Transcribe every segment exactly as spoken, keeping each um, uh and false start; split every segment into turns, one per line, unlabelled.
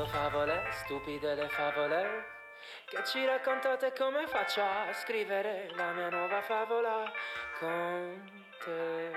favole, stupide le favole, che ci raccontate come faccio a scrivere la mia nuova favola con te.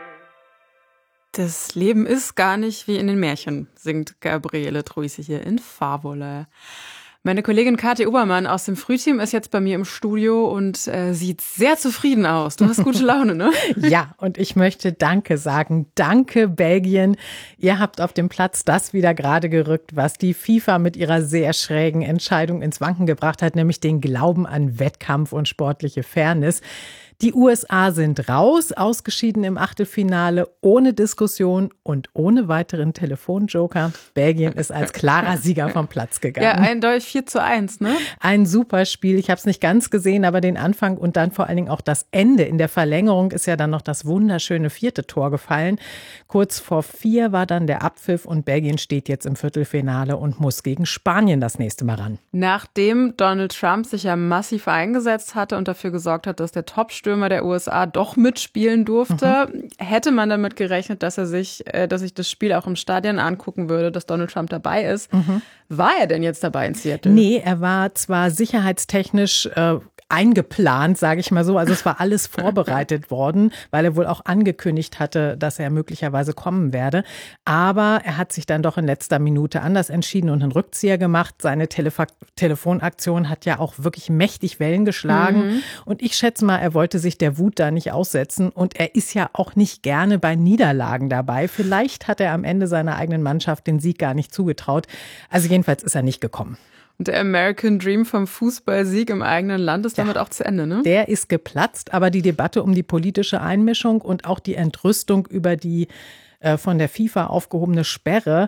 Das Leben ist gar nicht wie in den Märchen, singt Gabriele Truisi hier in Favole. Meine Kollegin Kathi Obermann aus dem Frühteam ist jetzt bei mir im Studio und äh, sieht sehr zufrieden aus. Du hast gute Laune, ne?
Ja, und ich möchte Danke sagen. Danke, Belgien. Ihr habt auf dem Platz das wieder gerade gerückt, was die FIFA mit ihrer sehr schrägen Entscheidung ins Wanken gebracht hat, nämlich den Glauben an Wettkampf und sportliche Fairness. Die U S A sind raus, ausgeschieden im Achtelfinale, ohne Diskussion und ohne weiteren Telefonjoker. Belgien ist als klarer Sieger vom Platz gegangen.
Ja, eindeutig vier zu eins, ne?
Ein super Spiel. Ich habe es nicht ganz gesehen, aber den Anfang und dann vor allen Dingen auch das Ende. In der Verlängerung ist ja dann noch das wunderschöne vierte Tor gefallen. Kurz vor vier war dann der Abpfiff und Belgien steht jetzt im Viertelfinale und muss gegen Spanien das nächste Mal ran.
Nachdem Donald Trump sich ja massiv eingesetzt hatte und dafür gesorgt hat, dass der Topstürmer der U S A doch mitspielen durfte, mhm. hätte man damit gerechnet, dass er sich, äh, dass sich das Spiel auch im Stadion angucken würde, dass Donald Trump dabei ist. Mhm. War er denn jetzt dabei in Seattle?
Nee, er war zwar sicherheitstechnisch äh, eingeplant, sage ich mal so. Also es war alles vorbereitet worden, weil er wohl auch angekündigt hatte, dass er möglicherweise kommen werde. Aber er hat sich dann doch in letzter Minute anders entschieden und einen Rückzieher gemacht. Seine Telef- Telefonaktion hat ja auch wirklich mächtig Wellen geschlagen. Mhm. Und ich schätze mal, er wollte sich der Wut da nicht aussetzen. Und er ist ja auch nicht gerne bei Niederlagen dabei. Vielleicht hat er am Ende seiner eigenen Mannschaft den Sieg gar nicht zugetraut. Also jedenfalls ist er nicht gekommen.
Und der American Dream vom Fußballsieg im eigenen Land ist damit ja auch zu Ende, ne?
Der ist geplatzt, aber die Debatte um die politische Einmischung und auch die Entrüstung über die äh, von der FIFA aufgehobene Sperre,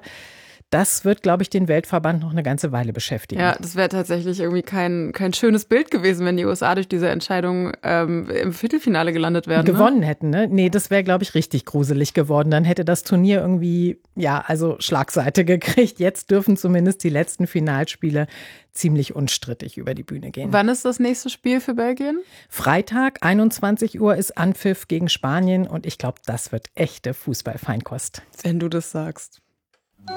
das wird, glaube ich, den Weltverband noch eine ganze Weile beschäftigen.
Ja, das wäre tatsächlich irgendwie kein, kein schönes Bild gewesen, wenn die U S A durch diese Entscheidung ähm, im Viertelfinale gelandet wären.
Gewonnen
ne?
hätten, ne? Nee, das wäre, glaube ich, richtig gruselig geworden. Dann hätte das Turnier irgendwie, ja, also Schlagseite gekriegt. Jetzt dürfen zumindest die letzten Finalspiele ziemlich unstrittig über die Bühne gehen.
Wann ist das nächste Spiel für Belgien?
Freitag, einundzwanzig Uhr ist Anpfiff gegen Spanien und ich glaube, das wird echte Fußballfeinkost.
Wenn du das sagst.